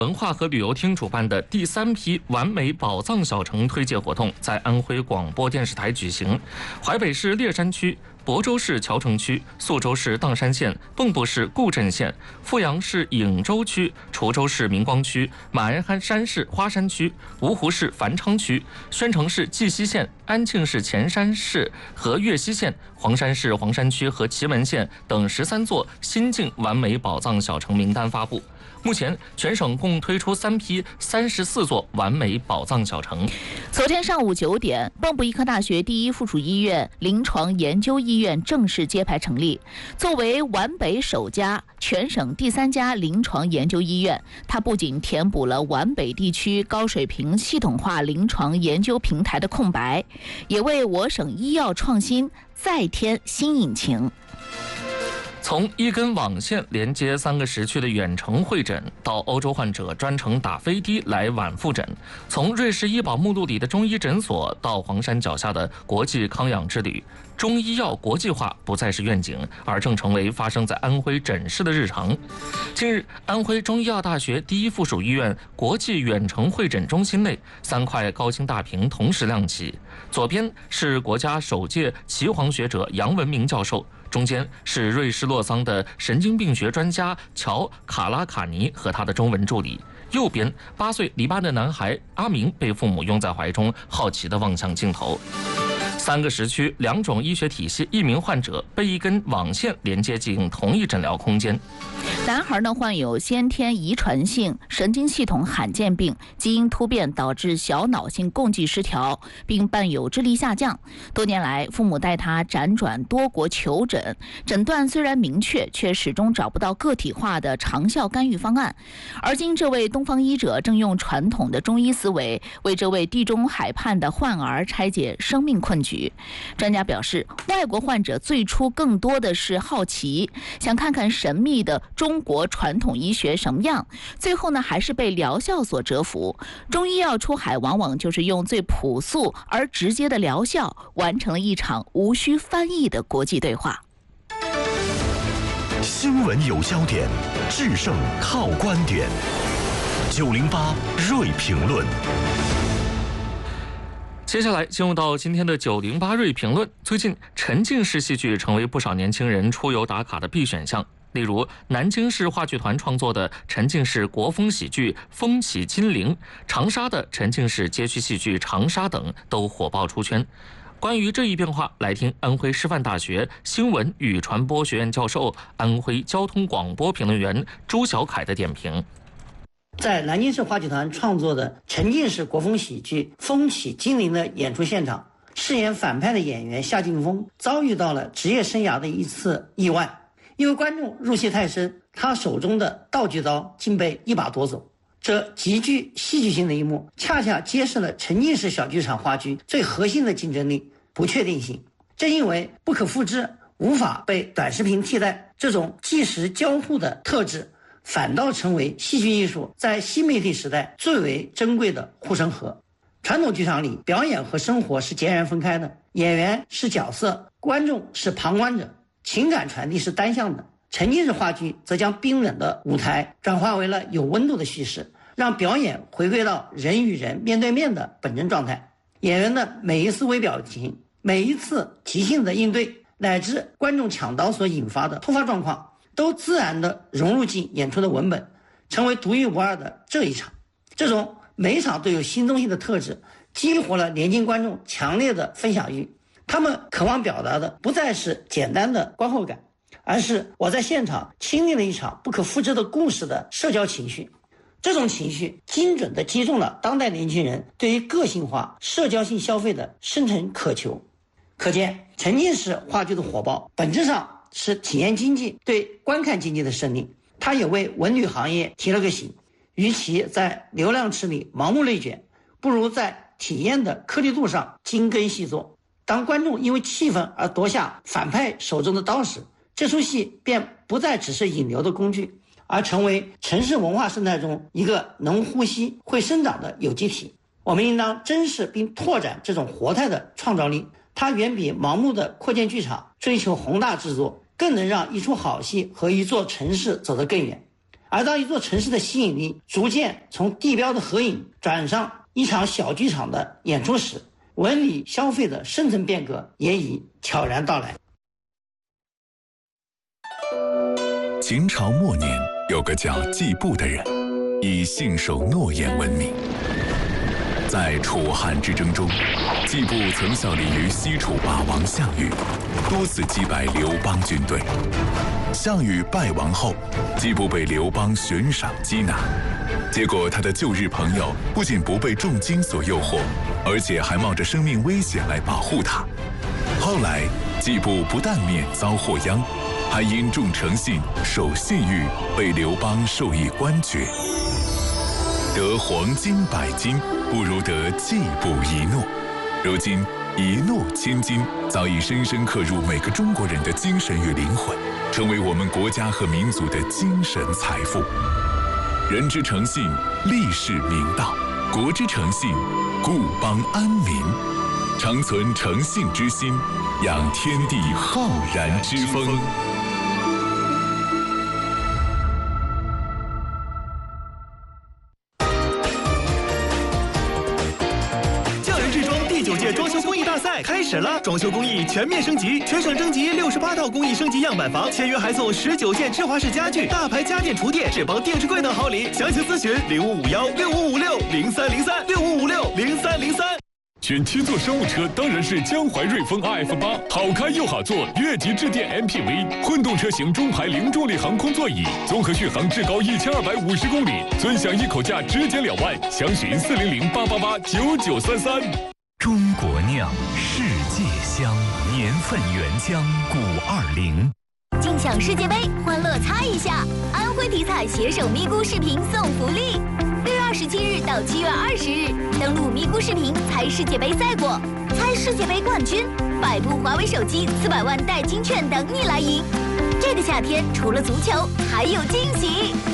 文化和旅游厅主办的第3批完美宝藏小城推介活动在安徽广播电视台举行。淮北市烈山区、亳州市谯城区、宿州市砀山县、蚌埠市固镇县、阜阳市颍州区、滁州市明光区、马鞍山市花山区、芜湖市繁昌区、宣城市绩溪县、安庆市潜山市和岳西县、黄山市黄山区和祁门县等13座新晋完美宝藏小城名单发布。目前，全省共推出3批34座完美宝藏小城。 昨天上午9点，蚌埠医科大学第1附属医院临床研究医院正式揭牌成立。作为皖北首家、全省第3家临床研究医院，它不仅填补了皖北地区高水平系统化临床研究平台的空白，也为我省医药创新再添新引擎。 从1根网线连接3个时区的远程会诊，到欧洲患者专程打飞的来皖复诊；从瑞士医保目录里的中医诊所，到黄山脚下的国际康养之旅，中医药国际化不再是愿景，而正成为发生在安徽诊室的日常。近日，安徽中医药大学第1附属医院国际远程会诊中心内，3块高清大屏同时亮起，左边是国家首届岐黄学者杨文明教授，中间是瑞士洛桑的神经病学专家乔·卡拉卡尼和他的中文助理，右边8岁黎巴嫩男孩阿明被父母拥在怀中，好奇地望向镜头。3个时区、2种医学体系、1名患者被1根网线连接进同一诊疗空间。 男孩呢患有先天遗传性神经系统罕见病，基因突变导致小脑性共济失调，并伴有智力下降。多年来，父母带他辗转多国求诊，诊断虽然明确，却始终找不到个体化的长效干预方案。而今，这位东方医者正用传统的中医思维，为这位地中海畔的患儿拆解生命困局。专家表示，外国患者最初更多的是好奇，想看看神秘的中国传统医学什么样，最后呢还是被疗效所折服。中医药出海往往就是用最朴素而直接的疗效，完成了一场无需翻译的国际对话。 新闻有焦点，制胜靠观点。908锐评论。 接下来进入到今天的908锐评论。最近，沉浸式戏剧成为不少年轻人出游打卡的必选项。例如，南京市话剧团创作的沉浸式国风喜剧《风起金陵》，长沙的沉浸式街区戏剧《长沙》等都火爆出圈。关于这一变化，来听安徽师范大学新闻与传播学院教授、安徽交通广播评论员朱小凯的点评。 在南京市话剧团创作的沉浸式国风喜剧《风起金陵》的演出现场，饰演反派的演员夏劲锋遭遇到了职业生涯的一次意外。因为观众入戏太深，他手中的道具刀竟被一把夺走。这极具戏剧性的一幕，恰恰揭示了沉浸式小剧场话剧最核心的竞争力——不确定性。正因为不可复制、无法被短视频替代，这种即时交互的特质，反倒成为戏剧艺术在新媒体时代最为珍贵的护城河。传统剧场里，表演和生活是截然分开的，演员是角色，观众是旁观者，情感传递是单向的。沉浸式话剧则将冰冷的舞台转化为了有温度的叙事，让表演回归到人与人面对面的本真状态。演员的每一次微表情，每一次即兴的应对，乃至观众抢刀所引发的突发状况，都自然地融入进演出的文本，成为独一无二的这一场。这种每一场都有新东西的特质，激活了年轻观众强烈的分享欲。他们渴望表达的不再是简单的观后感，而是我在现场亲历了一场不可复制的故事的社交情绪。这种情绪精准地击中了当代年轻人对于个性化社交性消费的深层渴求。可见，沉浸式话剧的火爆本质上是体验经济对观看经济的胜利。它也为文旅行业提了个醒，与其在流量池里盲目内卷，不如在体验的颗粒度上精耕细作。当观众因为气氛而夺下反派手中的刀时，这出戏便不再只是引流的工具，而成为城市文化生态中一个能呼吸、会生长的有机体。我们应当珍视并拓展这种活态的创造力，它远比盲目的扩建剧场、追求宏大制作更能让一出好戏和一座城市走得更远。 而当一座城市的吸引力逐渐从地标的合影转上一场小剧场的演出时，文旅消费的深层变革也已悄然到来。 秦朝末年，有个叫季布的人，以信守诺言闻名。在楚汉之争中，季布曾效力于西楚霸王项羽，多次击败刘邦军队。项羽败亡后，季布被刘邦悬赏缉拿，结果他的旧日朋友不仅不被重金所诱惑，而且还冒着生命危险来保护他。后来，季布不但免遭祸殃，还因重诚信、守信誉，被刘邦授以官爵。得黄金100斤，不如得季布一诺。如今，一诺千金早已深深刻入每个中国人的精神与灵魂，成为我们国家和民族的精神财富。人之诚信，立世明道；国之诚信，固邦安民。常存诚信之心，养天地浩然之风。 装修工艺大赛开始了，装修工艺全面升级，全省征集68套工艺升级样板房，签约还送19件智华式家具、大牌家电厨电、智邦电视柜等好礼。详情咨询05516556030365560303。 选七座商务车当然是江淮瑞风 RF8，好开又好坐，越级致电 MPV， 混动车型中排零重力航空座椅，综合续航至高1250公里，尊享一口价直减2万，详询400-888-9933。 中国酿，世界香，年份原浆520。 尽享世界杯，欢乐猜一下！安徽体彩携手咪咕视频送福利，6月27日到7月20日，登录咪咕视频猜世界杯赛果，猜世界杯冠军，100部华为手机，400万代金券等你来赢。这个夏天除了足球，还有惊喜！